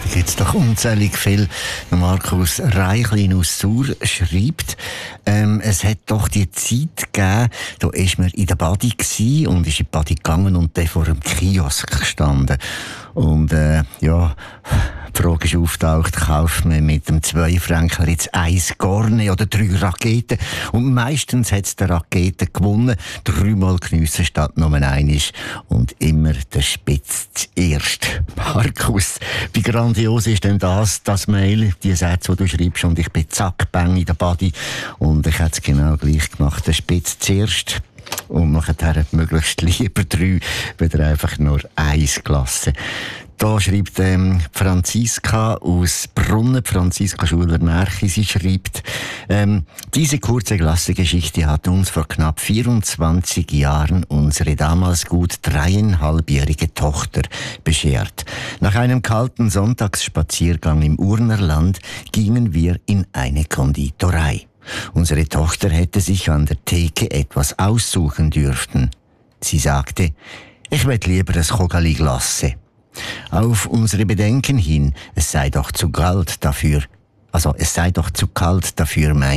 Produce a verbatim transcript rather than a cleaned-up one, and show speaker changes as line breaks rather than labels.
Da gibt es doch unzählig viel. Markus Reichlin aus Sur schreibt, ähm, es hat doch die Zeit gegeben, da ist man in der Badi gsi und ist in die Badi gegangen und dann vor einem Kiosk gestanden. Und äh, ja, die Frage ist auftaucht, kauft man mit dem zwei Franken jetzt eins Garne oder drei Raketen? Und meistens hat es der Raketen gewonnen, dreimal geniessen statt nur einisch und immer der Spitz zuerst. Markus, wie grandios ist denn das, das Mail, die Sätze, die du schreibst, und ich bin zack, bang in der Badi und ich hätte es genau gleich gemacht, der Spitz zuerst. Und nachher möglichst lieber drei, wieder einfach nur eins gelassen. Da schreibt ähm, Franziska aus Brunnen, Franziska Schuler-Märchi, sie schreibt, ähm, diese kurze Klassengeschichte hat uns vor knapp vierundzwanzig Jahren unsere damals gut dreieinhalbjährige Tochter beschert. Nach einem kalten Sonntagsspaziergang im Urnerland gingen wir in eine Konditorei. Unsere Tochter hätte sich an der Theke etwas aussuchen dürfen. Sie sagte, ich will lieber ein Chogali Glasse. Auf unsere Bedenken hin, es sei doch zu kalt dafür, also es sei doch zu kalt dafür, mein